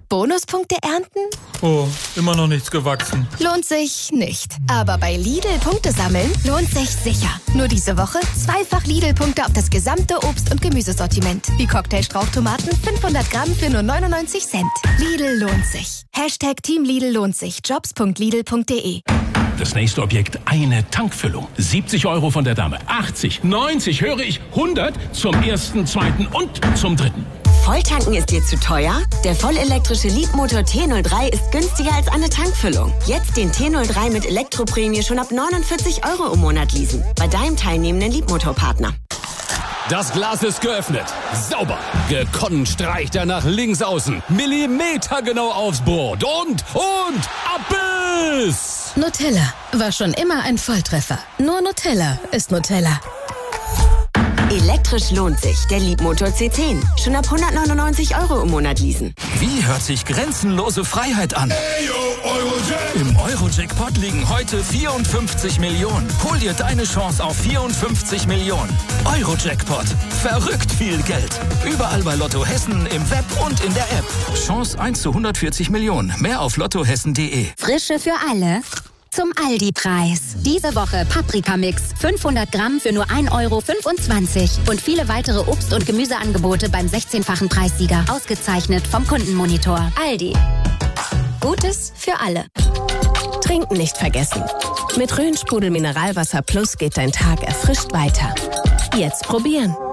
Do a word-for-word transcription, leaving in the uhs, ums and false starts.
Bonuspunkte ernten? Oh, immer noch nichts gewachsen. Lohnt sich nicht. Aber bei Lidl Punkte sammeln lohnt sich sicher. Nur diese Woche zweifach Lidl-Punkte auf das gesamte Obst- und Gemüsesortiment. Wie Cocktailstrauchtomaten fünfhundert Gramm für nur neunundneunzig Cent. Lidl lohnt sich. Hashtag Team Lidl lohnt sich. jobs punkt lidl punkt de. Das nächste Objekt, eine Tankfüllung. siebzig Euro von der Dame. achtzig, neunzig, höre ich, hundert zum ersten, zweiten und zum dritten. Volltanken ist dir zu teuer? Der vollelektrische Leapmotor T null drei ist günstiger als eine Tankfüllung. Jetzt den T null drei mit Elektroprämie schon ab neunundvierzig Euro im Monat leasen. Bei deinem teilnehmenden Leapmotor-Partner. Das Glas ist geöffnet. Sauber. Gekonnt streicht er nach links außen. Millimetergenau aufs Brot. Und, und, Abbiss! Nutella war schon immer ein Volltreffer. Nur Nutella ist Nutella. Elektrisch lohnt sich. Der Leapmotor C zehn. Schon ab hundertneunundneunzig Euro im Monat leasen. Wie hört sich grenzenlose Freiheit an? Im Euro-Jackpot liegen heute vierundfünfzig Millionen. Hol dir deine Chance auf vierundfünfzig Millionen. Euro-Jackpot. Verrückt viel Geld. Überall bei Lotto Hessen, im Web und in der App. Chance eins zu hundertvierzig Millionen. Mehr auf lottohessen punkt de. Frische für alle. Zum Aldi-Preis. Diese Woche Paprikamix. fünfhundert Gramm für nur ein Euro fünfundzwanzig. Und viele weitere Obst- und Gemüseangebote beim sechzehnfachen Preissieger. Ausgezeichnet vom Kundenmonitor. Aldi. Gutes für alle. Trinken nicht vergessen. Mit Rhön Sprudel Mineralwasser Plus geht dein Tag erfrischt weiter. Jetzt probieren.